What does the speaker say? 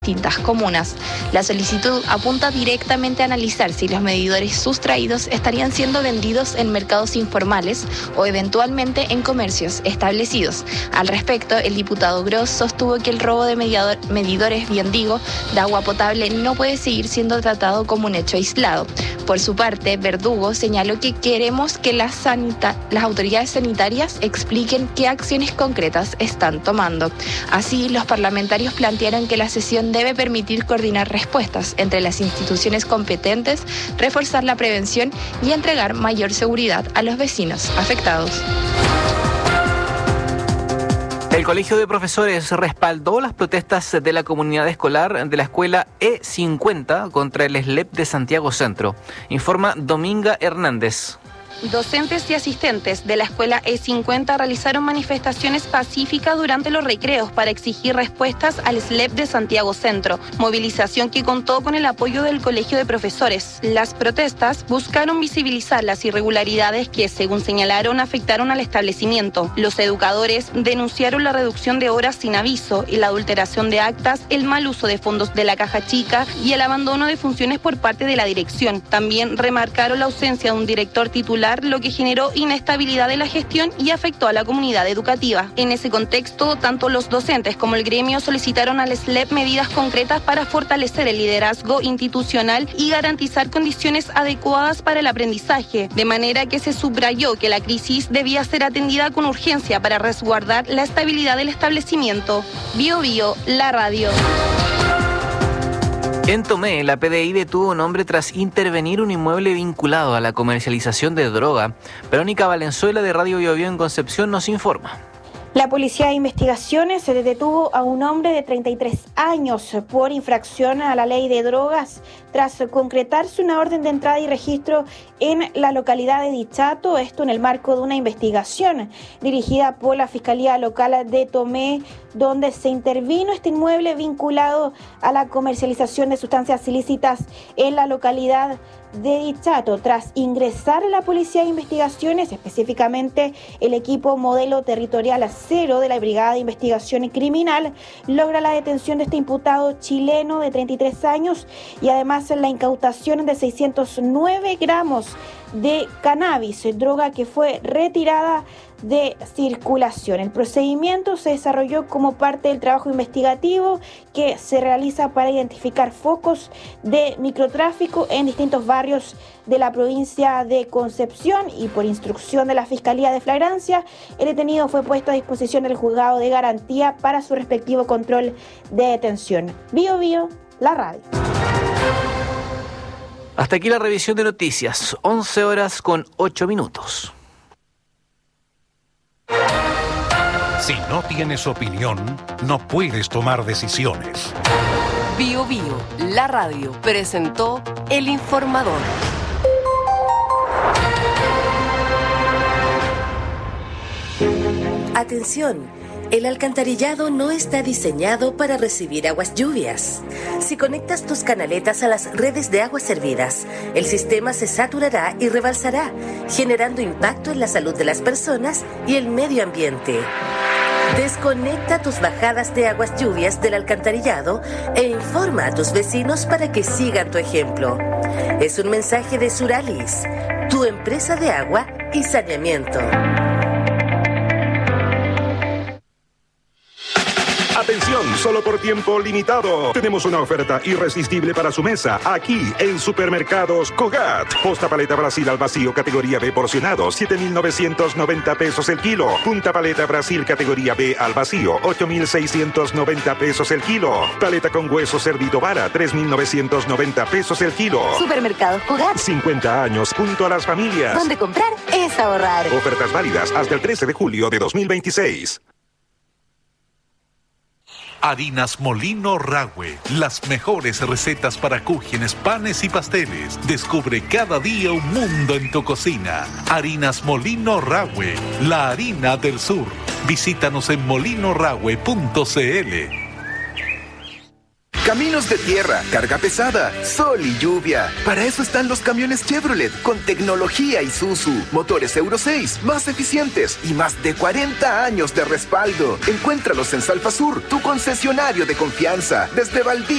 distintas comunas. La solicitud apunta directamente a analizar si los medidores sustraídos estarían siendo vendidos en mercados informales o eventualmente en comercios establecidos. Al respecto, el diputado Gross sostuvo que el robo de medidores, bien digo, de agua potable no puede seguir siendo tratado como un hecho aislado. Por su parte, Verdugo señaló que queremos que las autoridades sanitarias expliquen qué acciones concretas están tomando. Así, los parlamentarios plantearon que la sesión debe permitir coordinar respuestas entre las instituciones competentes, reforzar la prevención y entregar mayor seguridad a los vecinos afectados. El Colegio de Profesores respaldó las protestas de la comunidad escolar de la escuela E50 contra el SLEP de Santiago Centro. Informa Dominga Hernández. Docentes y asistentes de la escuela E50 realizaron manifestaciones pacíficas durante los recreos para exigir respuestas al SLEP de Santiago Centro, movilización que contó con el apoyo del Colegio de Profesores. Las protestas buscaron visibilizar las irregularidades que, según señalaron, afectaron al establecimiento. Los educadores denunciaron la reducción de horas sin aviso y la adulteración de actas, el mal uso de fondos de la caja chica y el abandono de funciones por parte de la dirección. También remarcaron la ausencia de un director titular, lo que generó inestabilidad en la gestión y afectó a la comunidad educativa. En ese contexto, tanto los docentes como el gremio solicitaron al SLEP medidas concretas para fortalecer el liderazgo institucional y garantizar condiciones adecuadas para el aprendizaje, de manera que se subrayó que la crisis debía ser atendida con urgencia para resguardar la estabilidad del establecimiento. Bio Bio, la radio. En Tomé, la PDI detuvo a un hombre tras intervenir un inmueble vinculado a la comercialización de droga. Verónica Valenzuela de Radio Bio Bio en Concepción nos informa. La Policía de Investigaciones se detuvo a un hombre de 33 años por infracción a la ley de drogas tras concretarse una orden de entrada y registro en la localidad de Dichato, esto en el marco de una investigación dirigida por la Fiscalía Local de Tomé, donde se intervino este inmueble vinculado a la comercialización de sustancias ilícitas en la localidad de Dichato. Tras ingresar a la Policía de Investigaciones, específicamente el equipo modelo territorial 0 de la Brigada de Investigación Criminal, logra la detención de este imputado chileno de 33 años y además la incautación de 609 gramos de cannabis, droga que fue retirada de circulación. El procedimiento se desarrolló como parte del trabajo investigativo que se realiza para identificar focos de microtráfico en distintos barrios de la provincia de Concepción y por instrucción de la Fiscalía de Flagrancia, el detenido fue puesto a disposición del juzgado de garantía para su respectivo control de detención. Bio Bio, la radio. Hasta aquí la revisión de noticias, 11:08. Si no tienes opinión, no puedes tomar decisiones. Bio Bio, la radio, presentó El Informador. Atención. El alcantarillado no está diseñado para recibir aguas lluvias. Si conectas tus canaletas a las redes de aguas servidas, el sistema se saturará y rebalsará, generando impacto en la salud de las personas y el medio ambiente. Desconecta tus bajadas de aguas lluvias del alcantarillado e informa a tus vecinos para que sigan tu ejemplo. Es un mensaje de Suralis, tu empresa de agua y saneamiento. Atención, solo por tiempo limitado. Tenemos una oferta irresistible para su mesa aquí en Supermercados Cogat. Posta paleta Brasil al vacío categoría B porcionado, 7.990 pesos el kilo. Punta paleta Brasil categoría B al vacío, 8.690 pesos el kilo. Paleta con hueso cerdido vara, 3.990 pesos el kilo. Supermercados Cogat. 50 años junto a las familias. Donde comprar es ahorrar. Ofertas válidas hasta el 13 de julio de 2026. Harinas Molino Rahue, las mejores recetas para cúgenes, panes y pasteles. Descubre cada día un mundo en tu cocina. Harinas Molino Rahue, la harina del sur. Visítanos en molinorahue.cl. Caminos de tierra, carga pesada, sol y lluvia. Para eso están los camiones Chevrolet con tecnología Isuzu, motores Euro 6, más eficientes y más de 40 años de respaldo. Encuéntralos en Salfasur, tu concesionario de confianza, desde Valdivia.